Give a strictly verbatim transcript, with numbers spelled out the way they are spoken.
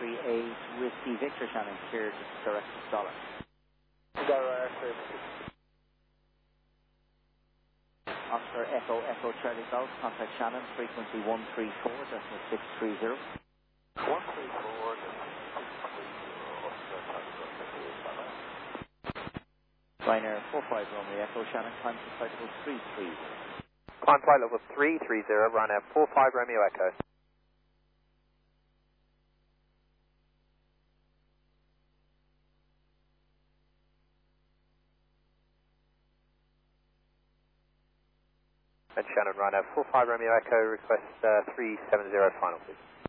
three eight, Whiskey Victor Shannon, cleared direct dollar. Oscar Echo Echo Charlie Golf, contact Shannon, frequency one three four, decimal six three zero. one three four, Ryanair four five Romeo Echo Shannon, climb to flight level three three zero. Climb flight level three three zero, Ryanair four five Romeo Echo. And Shannon, Ryanair four five Romeo Echo, request uh, three seven zero final, please.